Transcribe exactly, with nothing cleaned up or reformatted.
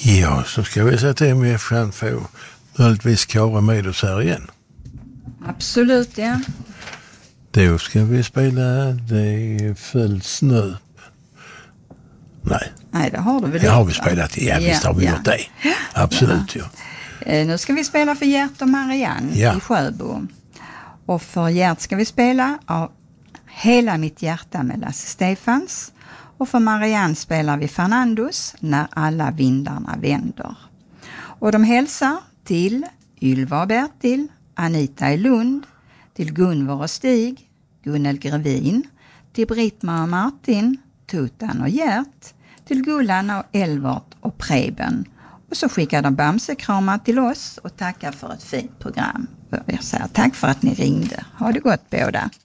Ja, så ska vi se till om jag kan få möjligtvis Kara med oss här igen. Absolut, ja. Då ska vi spela Det föll snö. Nej. Nej, det har du väl Det gjort, har vi va? spelat. Ja, Ja, visst har vi ja. gjort det. Absolut, ja. ja. Eh, nu ska vi spela för Gert och Marianne Ja. i Sjöbo. Och för Gert ska vi spela av Hela mitt hjärta med Lasse Stefans. Och för Marianne spelar vi Fernandos När alla vindarna vänder. Och de hälsar till Ylva och Bertil, Anita i Lund, till Gunvor och Stig, Gunnel Grevin, till Brittmar och Martin, Tutan och Gert, till Gullan och Elvart och Preben. Och så skickar de bamsekramar till oss och tackar för ett fint program. Jag säger tack för att ni ringde. Ha det gott båda.